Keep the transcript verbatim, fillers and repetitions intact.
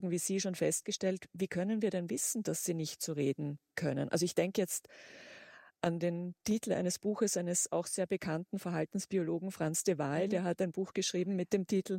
wie Sie schon festgestellt, wie können wir denn wissen, dass sie nicht zu reden können? Also ich denke jetzt an den Titel eines Buches eines auch sehr bekannten Verhaltensbiologen, Frans de Waal, Mhm. der hat ein Buch geschrieben mit dem Titel